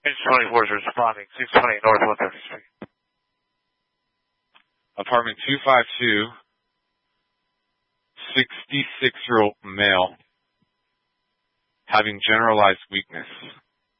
Engine 24 is responding. 620 North 130th Street. Apartment 252, 66-year-old male, having generalized weakness.